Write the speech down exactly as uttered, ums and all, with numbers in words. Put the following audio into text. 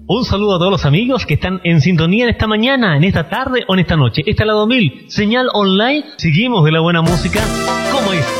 Un saludo a todos los amigos que están en sintonía en esta mañana, en esta tarde o en esta noche. Esta es la dos mil, señal online. Seguimos de la buena música como es.